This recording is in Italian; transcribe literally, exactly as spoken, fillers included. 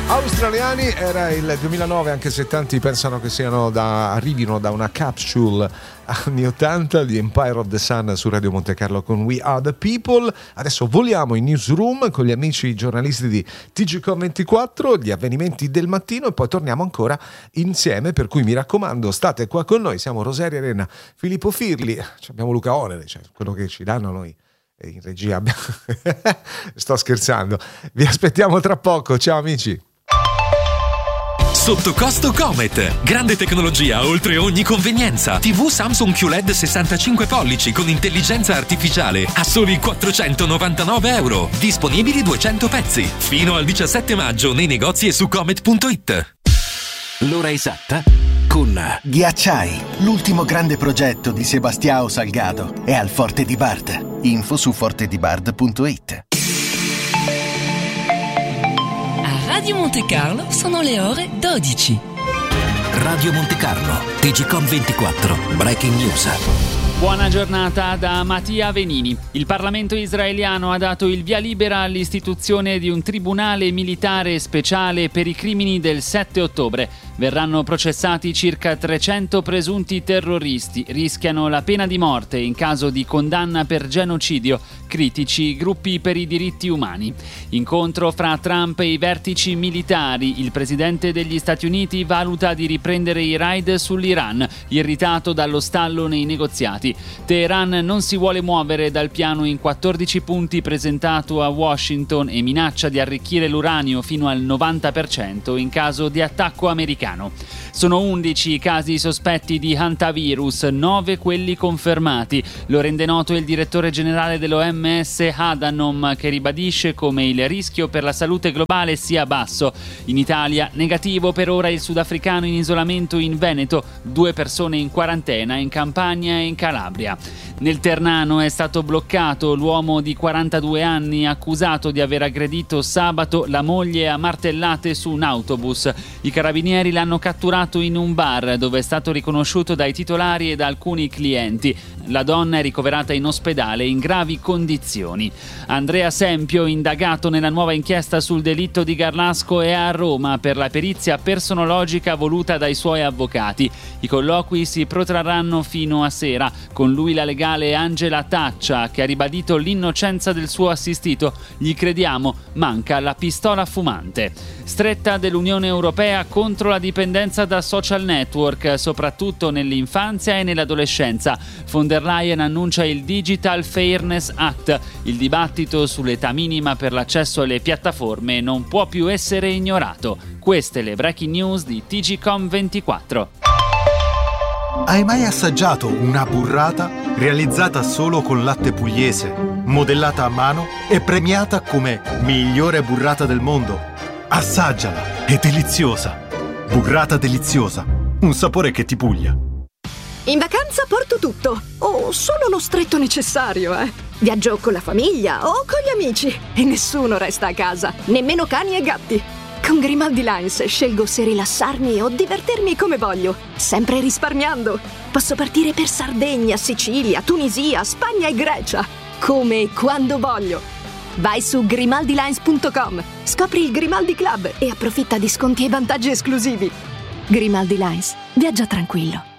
Australiani, era il duemilanove, anche se tanti pensano che siano da, arrivino da una capsule anni ottanta, di Empire of the Sun su Radio Monte Carlo con We Are The People. Adesso voliamo in newsroom con gli amici giornalisti di T G Com ventiquattro, gli avvenimenti del mattino, e poi torniamo ancora insieme, per cui mi raccomando state qua con noi. Siamo Rosaria Arena, Filippo Firli, abbiamo Luca Onere, cioè quello che ci danno noi in regia abbiamo... sto scherzando, vi aspettiamo tra poco, ciao amici. Sotto costo Comet, grande tecnologia oltre ogni convenienza. T V Samsung Q L E D sessantacinque pollici con intelligenza artificiale a soli quattrocentonovantanove euro. Disponibili duecento pezzi. Fino al diciassette maggio nei negozi e su comet punto it. L'ora esatta con Ghiacciai, l'ultimo grande progetto di Sebastião Salgado, è al Forte di Bard. Info su forte di bard punto it. Radio Monte Carlo sono le ore dodici. Radio Monte Carlo, T G Com ventiquattro, Breaking News. Buona giornata da Mattia Venini. Il Parlamento israeliano ha dato il via libera all'istituzione di un tribunale militare speciale per i crimini del sette ottobre. Verranno processati circa trecento presunti terroristi. Rischiano la pena di morte in caso di condanna per genocidio. Critici gruppi per i diritti umani. Incontro fra Trump e i vertici militari. Il presidente degli Stati Uniti valuta di riprendere i raid sull'Iran, irritato dallo stallo nei negoziati. Teheran non si vuole muovere dal piano in quattordici punti presentato a Washington e minaccia di arricchire l'uranio fino al novanta per cento in caso di attacco americano. Sono undici i casi sospetti di hantavirus, nove quelli confermati. Lo rende noto il direttore generale dell'O M S Adhanom, che ribadisce come il rischio per la salute globale sia basso. In Italia negativo per ora il sudafricano in isolamento in Veneto, due persone in quarantena in Campania e in Calabria. Nel Ternano è stato bloccato l'uomo di quarantadue anni accusato di aver aggredito sabato la moglie a martellate su un autobus. I carabinieri l'hanno catturato in un bar dove è stato riconosciuto dai titolari e da alcuni clienti. La donna è ricoverata in ospedale in gravi condizioni. Andrea Sempio, indagato nella nuova inchiesta sul delitto di Garlasco, è a Roma per la perizia personologica voluta dai suoi avvocati. I colloqui si protrarranno fino a sera. Con lui la legale Angela Taccia, che ha ribadito l'innocenza del suo assistito. Gli crediamo, manca la pistola fumante. Stretta dell'Unione Europea contro la dipendenza da social network, soprattutto nell'infanzia e nell'adolescenza. Von der Leyen annuncia il Digital Fairness Act. Il dibattito sull'età minima per l'accesso alle piattaforme non può più essere ignorato. Queste le breaking news di T G Com ventiquattro. Hai mai assaggiato una burrata realizzata solo con latte pugliese, modellata a mano e premiata come migliore burrata del mondo? Assaggiala, è deliziosa. Burrata deliziosa, un sapore che ti puglia. In vacanza porto tutto, o solo lo stretto necessario, eh. Viaggio con la famiglia o con gli amici e nessuno resta a casa, nemmeno cani e gatti. Con Grimaldi Lines scelgo se rilassarmi o divertirmi come voglio, sempre risparmiando. Posso partire per Sardegna, Sicilia, Tunisia, Spagna e Grecia, come e quando voglio. Vai su grimaldi lines punto com, scopri il Grimaldi Club e approfitta di sconti e vantaggi esclusivi. Grimaldi Lines, viaggia tranquillo.